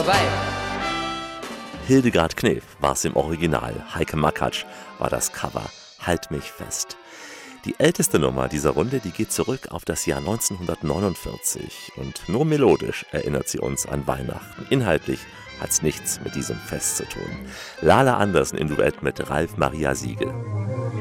Vorbei. Hildegard Knef war es im Original, Heike Makatsch war das Cover Halt mich fest. Die älteste Nummer dieser Runde, die geht zurück auf das Jahr 1949 und nur melodisch erinnert sie uns an Weihnachten. Inhaltlich hat's nichts mit diesem Fest zu tun. Lala Andersen in Duett mit Ralf Maria Siegel.